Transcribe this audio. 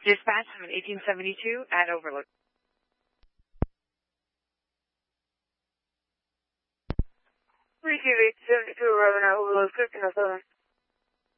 Dispatch 1872 at Overlook. We give 872 arriving at Overlook 1507.